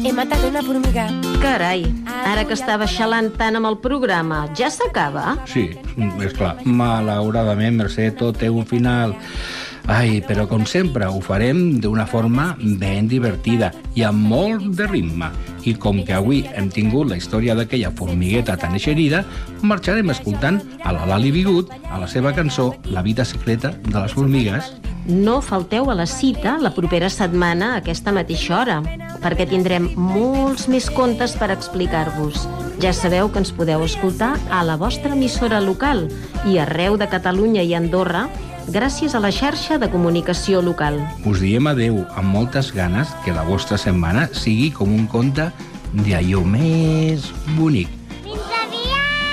He matat una formiga. Carai, ara que estava xalant tant amb el programa, ja s'acaba? Sí, és clar. Malauradament, Mercè, tot té un final. Ai, però com sempre ho farem d'una forma ben divertida i amb molt de ritme. I com que avui hem tingut la història d'aquella formigueta tan eixerida, marxarem escoltant a la Lali Bigut a la seva cançó La vida secreta de les formigues. No falteu a la cita la propera setmana a aquesta mateixa hora, perquè tindrem molts més contes per explicar-vos. Ja sabeu que ens podeu escoltar a la vostra emissora local i arreu de Catalunya i Andorra gràcies a la xarxa de comunicació local. Us diem adeu amb moltes ganes que la vostra setmana sigui com un conte d'allò més bonic.